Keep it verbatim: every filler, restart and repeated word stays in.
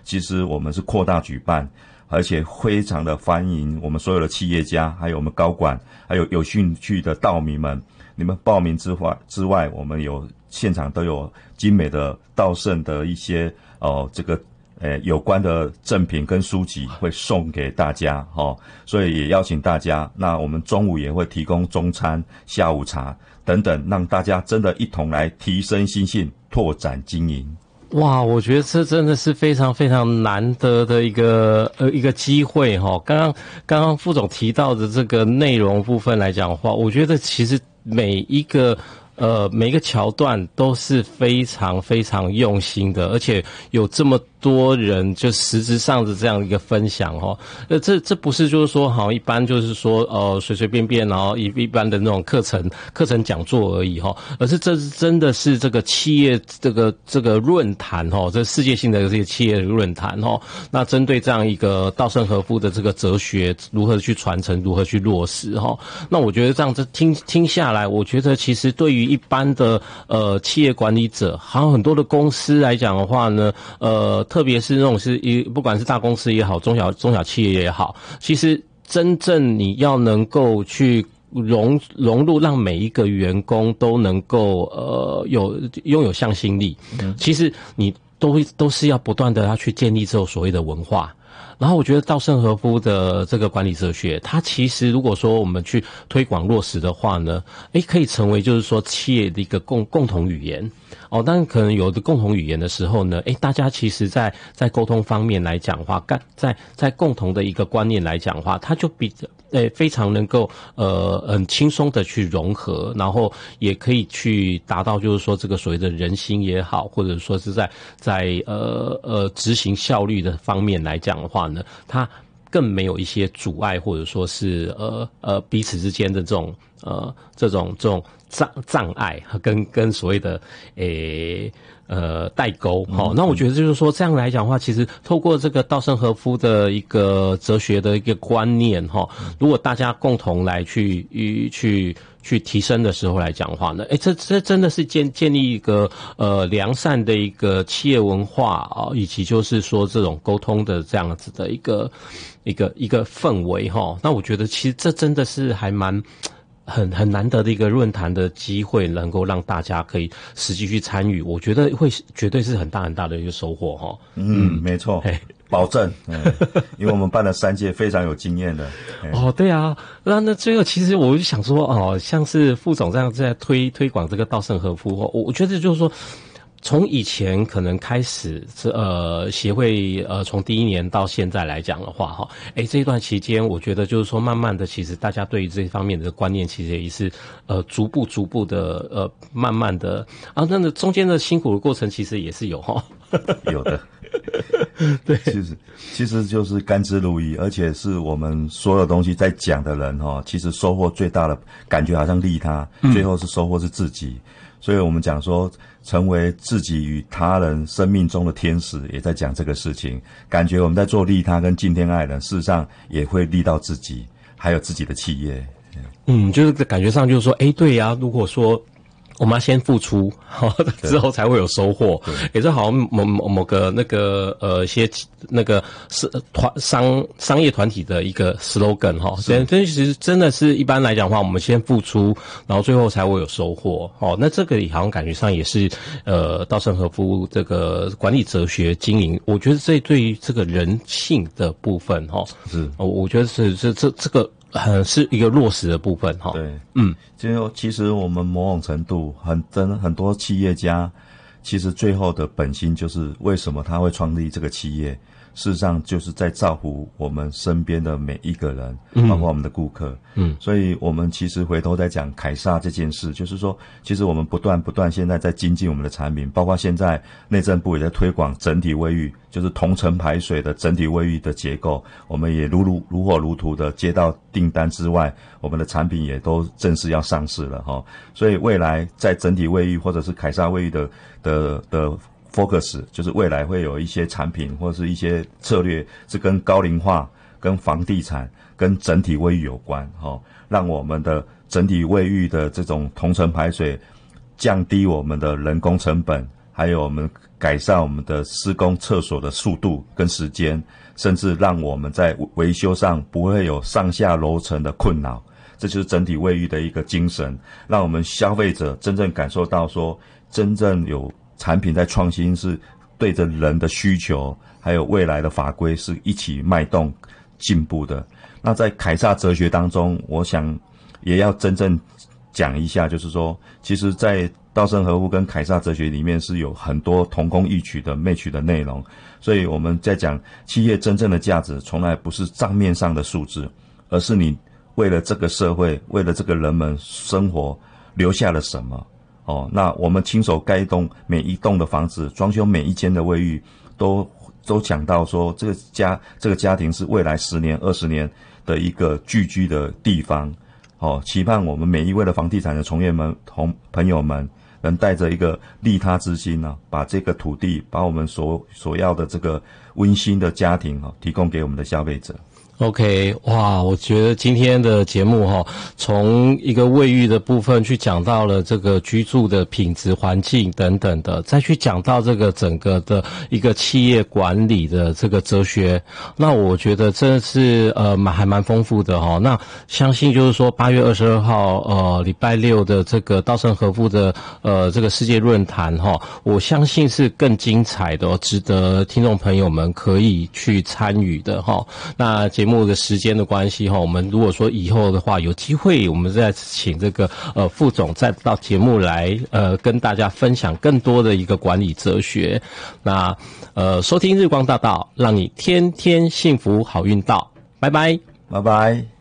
其实我们是扩大举办，而且非常的欢迎我们所有的企业家，还有我们高管，还有有兴趣的道迷们。你们报名之外之外，我们有现场都有精美的道圣的一些哦这个呃有关的赠品跟书籍会送给大家哦，所以也邀请大家。那我们中午也会提供中餐、下午茶等等，让大家真的一同来提升心性，拓展经营。 哇，我觉得这真的是非常非常难得的一个呃一个机会哈。刚刚刚刚副总提到的这个内容部分来讲的话，我觉得其实每一个呃每一个桥段都是非常非常用心的，而且有这么多人就实质上的这样一个分享哦，呃，这这不是就是说好一般就是说呃随随便便然后一一般的那种课程课程讲座而已哈，而是这是真的是这个企业这个这个论坛哈，这世界性的这个企业论坛哈，那针对这样一个稻盛和夫的这个哲学如何去传承，如何去落实哈，那我觉得这样子听听下来，我觉得其实对于一般的呃企业管理者，还有很多的公司来讲的话呢，呃。特别是那种是一不管是大公司也好，中小中小企业也好，其实真正你要能够去融融入，让每一个员工都能够呃有拥有向心力，嗯、其实你都会都是要不断的要去建立这种所谓的文化。然后我觉得稻盛和夫的这个管理哲学，它其实如果说我们去推广落实的话呢，诶，可以成为就是说企业的一个共共同语言。哦，但可能有的共同语言的时候呢，诶，大家其实在在沟通方面来讲话，干在在共同的一个观念来讲话，它就比诶非常能够呃很轻松的去融合，然后也可以去达到就是说这个所谓的人心也好，或者说是在在呃呃执行效率的方面来讲的话呢，它更没有一些阻碍，或者说是呃呃彼此之间的这种呃这种这种障障碍跟跟所谓的诶呃代沟哈、哦。那我觉得就是说这样来讲的话，其实透过这个稻盛和夫的一个哲学的一个观念哈、哦，如果大家共同来去去去提升的时候来讲的话呢，诶，这这真的是建建立一个呃良善的一个企业文化啊、哦，以及就是说这种沟通的这样子的一个一个一个氛围哈、哦。那我觉得其实这真的是还蛮。很很难得的一个论坛的机会，能够让大家可以实际去参与，我觉得会绝对是很大很大的一个收获哈。 嗯，嗯没错，保证、嗯，因为我们办了三届，非常有经验的。 哦，对啊，那那最后其实我就想说，哦，像是副总这样在推推广这个稻盛和夫，我我觉得就是说。从以前可能开始，呃，协会呃，从第一年到现在来讲的话，哈，诶，这一段期间，我觉得就是说，慢慢的，其实大家对于这方面的观念，其实也是呃，逐步逐步的，呃，慢慢的，啊，那个中间的辛苦的过程，其实也是有哈， 有的， 对， 其实其实就是甘之如饴，而且是我们所有东西在讲的人哈，其实收获最大的感觉好像利他，嗯、最后是收获是自己。所以我们讲说，成为自己与他人生命中的天使，也在讲这个事情。感觉我们在做利他跟敬天爱人，事实上也会利到自己，还有自己的企业。 嗯，就是感觉上就是说，诶，对呀、啊，如果说。我们要先付出，之后才会有收获。也是好像某某某个那个呃一些那个是团商商业团体的一个 slogan 哈。这这其实真的是一般来讲的话，我们先付出，然后最后才会有收获。哦，那这个好像感觉上也是呃稻盛和夫这个管理哲学经营，我觉得这对于这个人性的部分哈，是我觉得是这这这个。很是一个落实的部分哈， 对，嗯，就其实我们某种程度很真很多企业家，其实最后的本心就是为什么他会创立这个企业，事实上就是在造福我们身边的每一个人，嗯、包括我们的顾客，嗯，所以我们其实回头在讲凯撒这件事，就是说，其实我们不断不断现在在精进我们的产品，包括现在内政部也在推广整体卫浴。就是同层排水的整体卫浴的结构，我们也如如如火如荼的接到订单之外，我们的产品也都正式要上市了哈。所以未来在整体卫浴或者是凯撒卫浴的的的 focus， 就是未来会有一些产品或者是一些策略是跟高龄化、跟房地产、跟整体卫浴有关哈，让我们的整体卫浴的这种同层排水降低我们的人工成本。 还有我们改善我们的施工厕所的速度跟时间，甚至让我们在维修上不会有上下楼层的困扰。这就是整体卫浴的一个精神，让我们消费者真正感受到说，真正有产品在创新，是对着人的需求，还有未来的法规是一起脉动进步的。那在凯撒哲学当中，我想也要真正讲一下，就是说，其实在稻盛和夫跟凯撒哲学里面是有很多同工异曲的 match 的内容，所以我们在讲企业真正的价值，从来不是账面上的数字，而是你为了这个社会，为了这个人们生活留下了什么。哦，那我们亲手盖一栋每一栋的房子，装修每一间的卫浴，都都讲到说，这个家这个家庭是未来十年、二十年的一个聚居的地方。哦，期盼我们每一位的房地产的从业们同朋友们，能带着一个利他之心呢、啊，把这个土地，把我们所所要的这个温馨的家庭啊，提供给我们的消费者。 OK， 哇，我觉得今天的节目哈，从一个卫浴的部分去讲到了这个居住的品质、环境等等的，再去讲到这个整个的一个企业管理的这个哲学，那我觉得真的是呃蛮还蛮丰富的哈。那相信就是说八月二十二号呃礼拜六的这个稻盛和夫的呃这个世界论坛哈，我相信是更精彩的、哦，值得听众朋友们可以去参与的哈。那节目的时间的关系哈，我们如果说以后的话有机会，我们再请这个呃副总再到节目来呃跟大家分享更多的一个管理哲学。那呃收听日光大道，让你天天幸福好运到，拜拜， 拜拜。